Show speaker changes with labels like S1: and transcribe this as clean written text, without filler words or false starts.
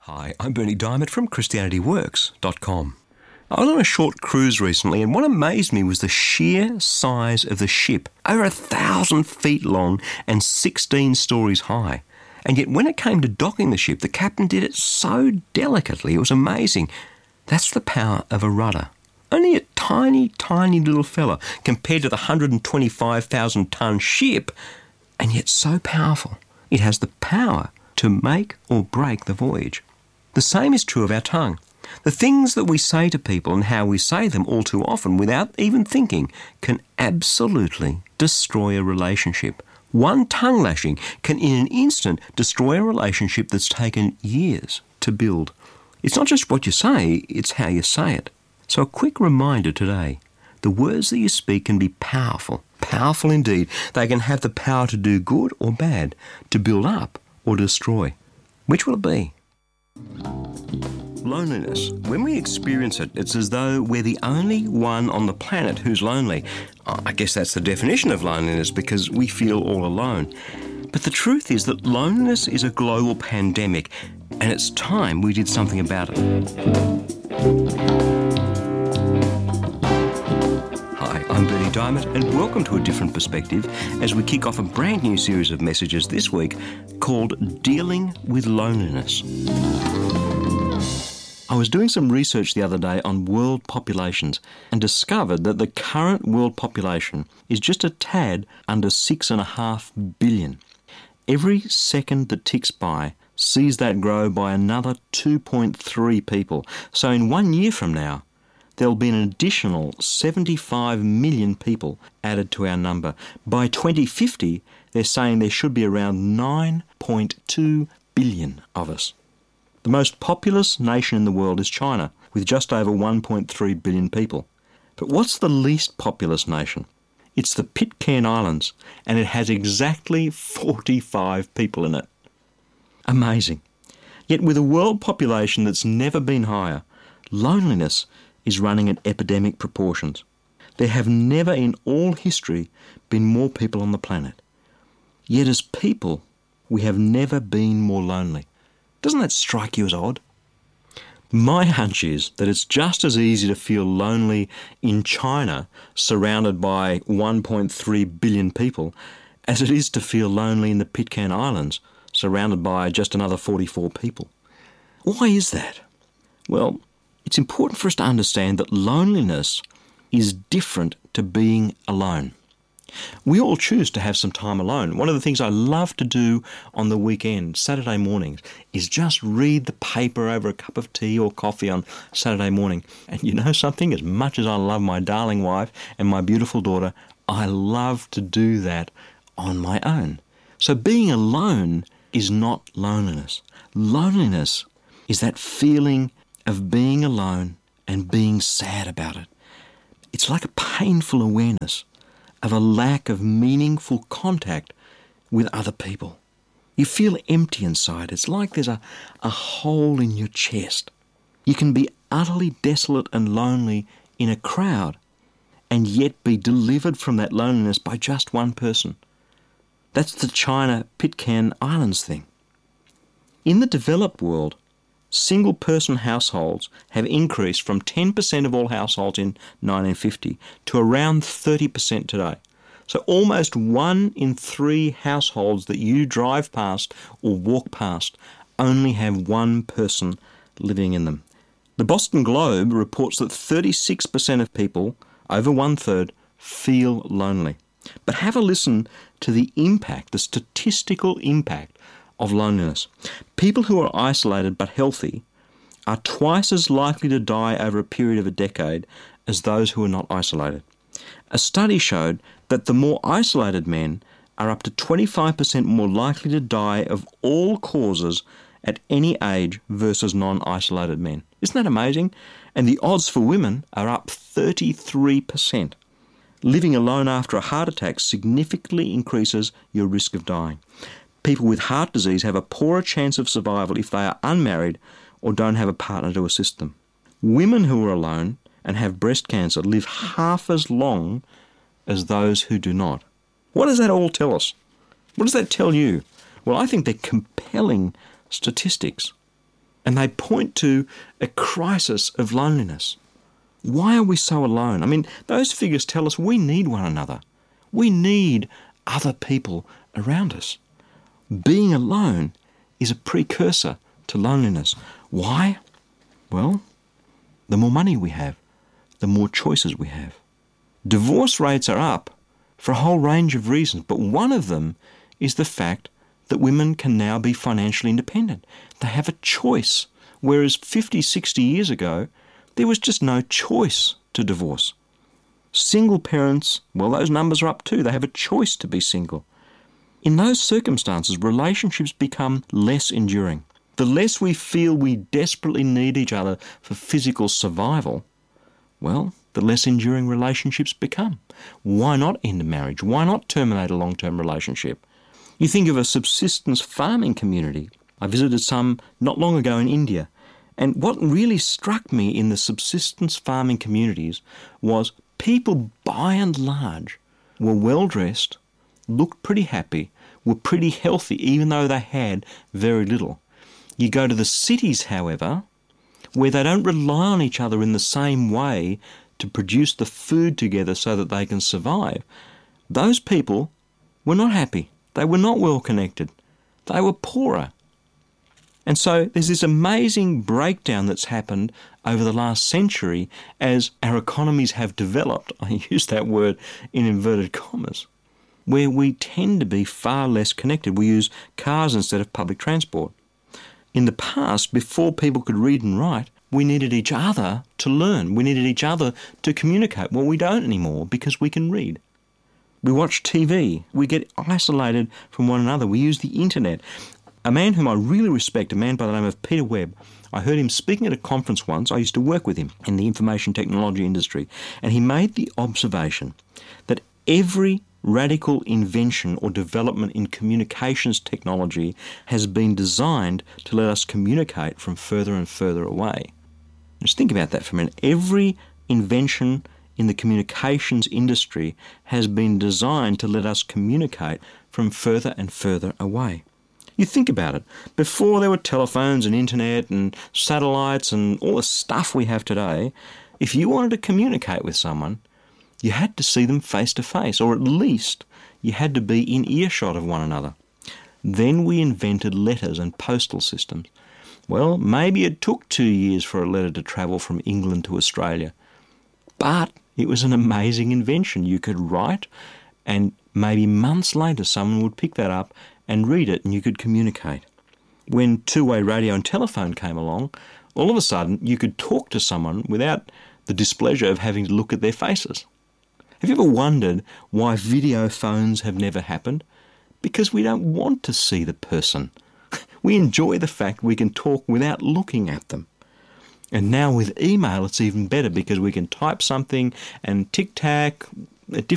S1: Hi, I'm Bernie Diamond from ChristianityWorks.com. I was on a short cruise recently, and what amazed me was the sheer size of the ship, over 1,000 feet long and 16 stories high. And yet when it came to docking the ship, the captain did it so delicately. It was amazing. That's the power of a rudder. Only a tiny, tiny little fella compared to the 125,000-ton ship, and yet so powerful. It has the power to make or break the voyage. The same is true of our tongue. The things that we say to people and how we say them all too often without even thinking can absolutely destroy a relationship. One tongue lashing can in an instant destroy a relationship that's taken years to build. It's not just what you say, it's how you say it. So a quick reminder today, the words that you speak can be powerful, powerful indeed. They can have the power to do good or bad, to build up or destroy. Which will it be? Loneliness. When we experience it, it's as though we're the only one on the planet who's lonely. I guess that's the definition of loneliness, because we feel all alone. But the truth is that loneliness is a global pandemic, and it's time we did something about it. Hi, I'm Bernie Diamond, and welcome to A Different Perspective as we kick off a brand new series of messages this week called Dealing with Loneliness. I was doing some research the other day on world populations and discovered that the current world population is just a tad under 6.5 billion. Every second that ticks by sees that grow by another 2.3 people. So in 1 year from now, there'll be an additional 75 million people added to our number. By 2050, they're saying there should be around 9.2 billion of us. The most populous nation in the world is China, with just over 1.3 billion people. But what's the least populous nation? It's the Pitcairn Islands, and it has exactly 45 people in it. Amazing. Yet with a world population that's never been higher, loneliness is running at epidemic proportions. There have never in all history been more people on the planet. Yet as people, we have never been more lonely. Doesn't that strike you as odd? My hunch is that it's just as easy to feel lonely in China, surrounded by 1.3 billion people, as it is to feel lonely in the Pitcairn Islands, surrounded by just another 44 people. Why is that? Well, it's important for us to understand that loneliness is different to being alone. We all choose to have some time alone. One of the things I love to do on the weekend, Saturday mornings, is just read the paper over a cup of tea or coffee on Saturday morning. And you know something? As much as I love my darling wife and my beautiful daughter, I love to do that on my own. So being alone is not loneliness. Loneliness is that feeling of being alone and being sad about it. It's like a painful awareness of a lack of meaningful contact with other people. You feel empty inside. It's like there's a hole in your chest. You can be utterly desolate and lonely in a crowd and yet be delivered from that loneliness by just one person. That's the China Pitcairn Islands thing. In the developed world, single-person households have increased from 10% of all households in 1950 to around 30% today. So almost 1 in 3 households that you drive past or walk past only have one person living in them. The Boston Globe reports that 36% of people, over 1/3, feel lonely. But have a listen to the impact, the statistical impact of loneliness. People who are isolated but healthy are twice as likely to die over a period of a decade as those who are not isolated. A study showed that the more isolated men are up to 25% more likely to die of all causes at any age versus non-isolated men. Isn't that amazing? And the odds for women are up 33%. Living alone after a heart attack significantly increases your risk of dying. People with heart disease have a poorer chance of survival if they are unmarried or don't have a partner to assist them. Women who are alone and have breast cancer live half as long as those who do not. What does that all tell us? What does that tell you? Well, I think they're compelling statistics. And they point to a crisis of loneliness. Why are we so alone? I mean, those figures tell us we need one another. We need other people around us. Being alone is a precursor to loneliness. Why? Well, the more money we have, the more choices we have. Divorce rates are up for a whole range of reasons, but one of them is the fact that women can now be financially independent. They have a choice, whereas 50, 60 years ago, there was just no choice to divorce. Single parents, well, those numbers are up too. They have a choice to be single. In those circumstances, relationships become less enduring. The less we feel we desperately need each other for physical survival, well, the less enduring relationships become. Why not end a marriage? Why not terminate a long-term relationship? You think of a subsistence farming community. I visited some not long ago in India, and what really struck me in the subsistence farming communities was people, by and large, were well-dressed, looked pretty happy, were pretty healthy, even though they had very little. You go to the cities, however, where they don't rely on each other in the same way to produce the food together so that they can survive. Those people were not happy. They were not well connected. They were poorer. And so there's this amazing breakdown that's happened over the last century as our economies have developed. I use that word in inverted commas, where we tend to be far less connected. We use cars instead of public transport. In the past, before people could read and write, we needed each other to learn. We needed each other to communicate. Well, we don't anymore because we can read. We watch TV. We get isolated from one another. We use the internet. A man whom I really respect, a man by the name of Peter Webb, I heard him speaking at a conference once. I used to work with him in the information technology industry, and he made the observation that every radical invention or development in communications technology has been designed to let us communicate from further and further away. Just think about that for a minute. Every invention in the communications industry has been designed to let us communicate from further and further away. You think about it. Before there were telephones and internet and satellites and all the stuff we have today, if you wanted to communicate with someone, you had to see them face to face, or at least you had to be in earshot of one another. Then we invented letters and postal systems. Well, maybe it took 2 years for a letter to travel from England to Australia, but it was an amazing invention. You could write, and maybe months later someone would pick that up and read it, and you could communicate. When two-way radio and telephone came along, all of a sudden you could talk to someone without the displeasure of having to look at their faces. Have you ever wondered why video phones have never happened? Because we don't want to see the person. We enjoy the fact we can talk without looking at them. And now with email it's even better because we can type something and tic-tac, at different